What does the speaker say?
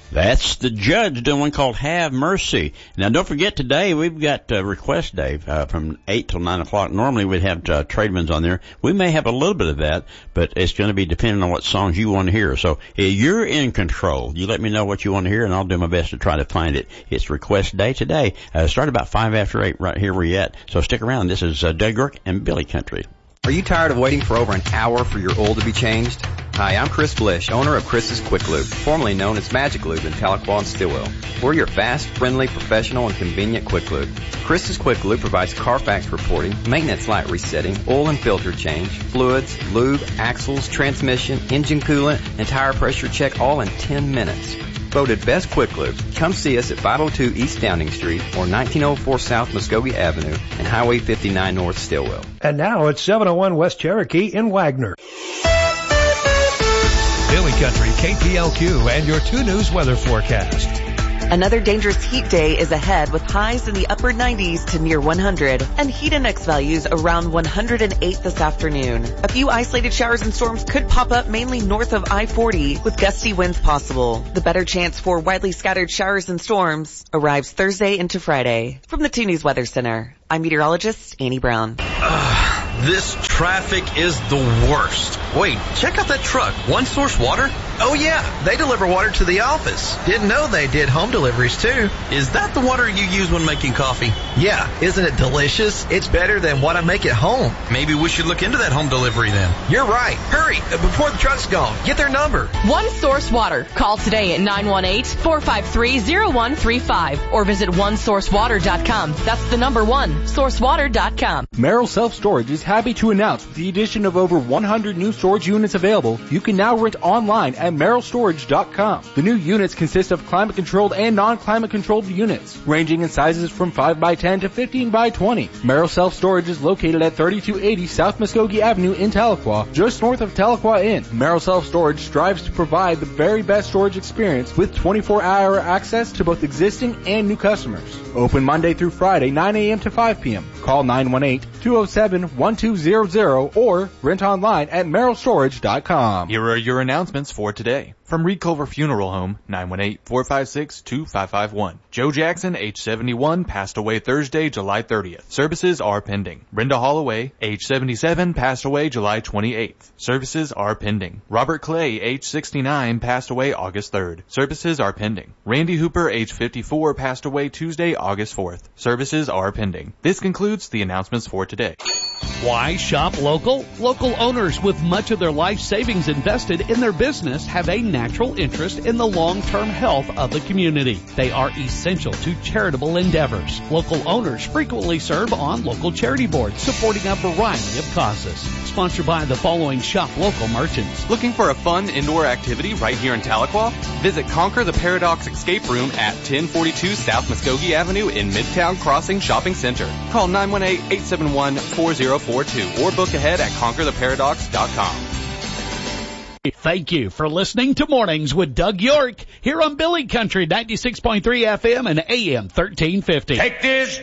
That's the Judge doing one called Have Mercy. Now, don't forget, today we've got Request Day from 8 till 9 o'clock. Normally we'd have Trademans on there. We may have a little bit of that, but it's going to be depending on what songs you want to hear. So you're in control. You let me know what you want to hear, and I'll do my best to try to find it. It's Request Day today. Start about 5 after 8 right here where you're at. So stick around. This is Doug York and Billy Country. Are you tired of waiting for over an hour for your oil to be changed? Hi, I'm Chris Blish, owner of Chris's Quick Lube, formerly known as Magic Lube in Tahlequah and Stillwell. We're your fast, friendly, professional, and convenient Quick Lube. Chris's Quick Lube provides Carfax reporting, maintenance light resetting, oil and filter change, fluids, lube, axles, transmission, engine coolant, and tire pressure check all in 10 minutes. Voted Best Quick Lube. Come see us at 502 East Downing Street or 1904 South Muskogee Avenue and Highway 59 North Stillwell. And now it's 701 West Cherokee in Wagner. Billy Country, KPLQ, and your 2 News weather forecast. Another dangerous heat day is ahead with highs in the upper 90s to near 100 and heat index values around 108 this afternoon. A few isolated showers and storms could pop up mainly north of I-40 with gusty winds possible. The better chance for widely scattered showers and storms arrives Thursday into Friday. From the 2 News Weather Center, I'm meteorologist Annie Brown. This traffic is the worst. Wait, check out that truck. One Source Water? Oh yeah, they deliver water to the office. Didn't know they did home deliveries too. Is that the water you use when making coffee? Yeah, isn't it delicious? It's better than what I make at home. Maybe we should look into that home delivery then. You're right. Hurry, before the truck's gone. Get their number. One Source Water. Call today at 918-453-0135 or visit onesourcewater.com. That's the number 1, sourcewater.com. Merrill Self Storage is happy to announce with the addition of over 100 new storage units available, you can now rent online at merrillstorage.com. The new units consist of climate-controlled and non-climate controlled units, ranging in sizes from 5x10 to 15x20. Merrill Self Storage is located at 3280 South Muskogee Avenue in Tahlequah, just north of Tahlequah Inn. Merrill Self Storage strives to provide the very best storage experience with 24-hour access to both existing and new customers. Open Monday through Friday, 9 a.m. to 5 p.m. Call 918-207-1200 or rent online at merrillstorage.com. Here are your announcements for today. From Reed Culver Funeral Home, 918-456-2551. Joe Jackson, age 71, passed away Thursday, July 30th. Services are pending. Brenda Holloway, age 77, passed away July 28th. Services are pending. Robert Clay, age 69, passed away August 3rd. Services are pending. Randy Hooper, age 54, passed away Tuesday, August 4th. Services are pending. This concludes the announcements for today. Why shop local? Local owners with much of their life savings invested in their business have a natural interest in the long-term health of the community. They are essential to charitable endeavors. Local owners frequently serve on local charity boards supporting a variety of causes. Sponsored by the following shop local merchants. Looking for a fun indoor activity right here in Tahlequah? Visit Conquer the Paradox Escape Room at 1042 South Muskogee Avenue in Midtown Crossing Shopping Center. Call 918-871-4042 or book ahead at conquertheparadox.com. Thank you for listening to Mornings with Doug York here on Billy Country 96.3 FM and AM 1350. Take this